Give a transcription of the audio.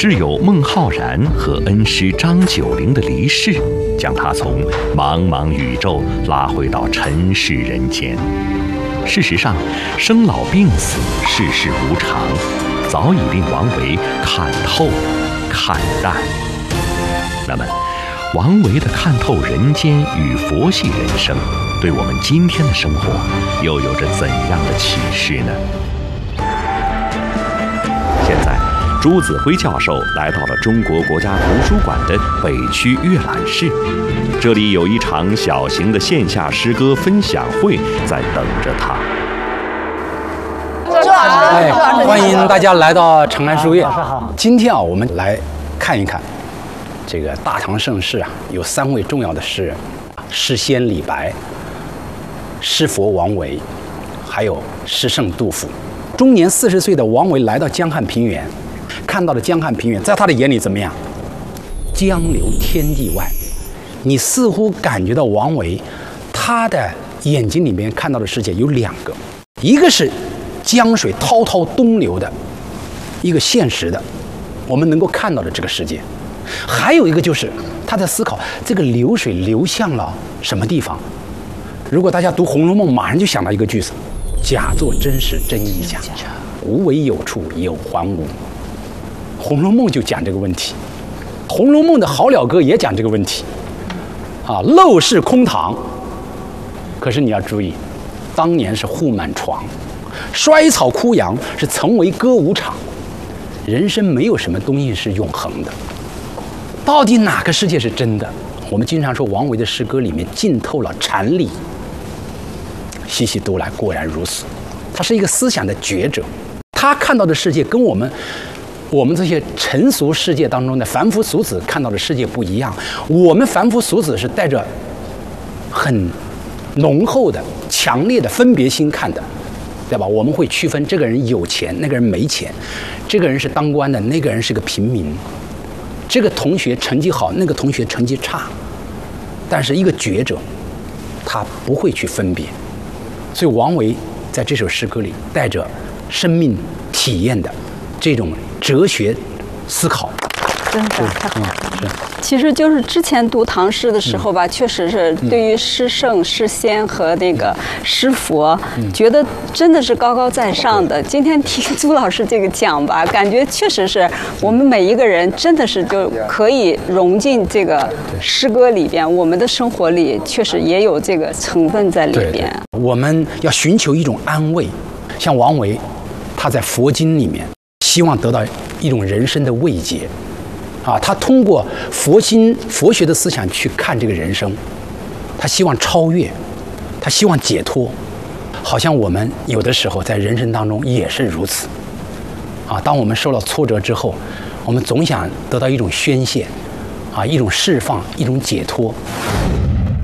挚友孟浩然和恩师张九龄的离世，将他从茫茫宇宙拉回到尘世人间。事实上，生老病死，世事无常，早已令王维看透看淡。那么，王维的看透人间与佛系人生，对我们今天的生活又有着怎样的启示呢？现在，朱子辉教授来到了中国国家图书馆的北区阅览室，这里有一场小型的线下诗歌分享会在等着他。 朱老师， 欢迎大家来到长安书院。今天我们来看一看这个大唐盛世有3位重要的诗人：诗仙李白、诗佛王维，还有诗圣杜甫。终年40岁的王维来到江汉平原，看到了江汉平原，在他的眼里怎么样？江流天地外。你似乎感觉到王维他的眼睛里面看到的世界有2个，一个是江水滔滔东流的一个现实的我们能够看到的这个世界，还有一个就是他在思考这个流水流向了什么地方。如果大家读《红楼梦》，马上就想到一个句子：假作真时真亦假，无为有处有还无。《红楼梦》就讲这个问题，《红楼梦》的好了歌也讲这个问题陋室空堂。可是你要注意，当年是户满床，衰草枯杨，是曾为歌舞场。人生没有什么东西是永恒的，到底哪个世界是真的？我们经常说王维的诗歌里面浸透了禅理，细细读来果然如此。他是一个思想的觉者，他看到的世界跟我们这些尘俗世界当中的凡夫俗子看到的世界不一样。我们凡夫俗子是带着很浓厚的强烈的分别心看的，对吧？我们会区分这个人有钱，那个人没钱，这个人是当官的，那个人是个平民，这个同学成绩好，那个同学成绩差。但是一个觉者他不会去分别，所以王维在这首诗歌里带着生命体验的这种哲学思考， 真的太好了。其实就是之前读唐诗的时候吧，确实是对于诗圣、诗仙和那个诗佛，觉得真的是高高在上的。今天听朱老师这个讲吧，感觉确实是我们每一个人真的是就可以融进这个诗歌里边，我们的生活里确实也有这个成分在里边。 对，我们要寻求一种安慰，像王维，他在佛经里面希望得到一种人生的慰藉。他通过佛学的思想去看这个人生，他希望超越，他希望解脱。好像我们有的时候在人生当中也是如此当我们受到挫折之后，我们总想得到一种宣泄一种释放，一种解脱。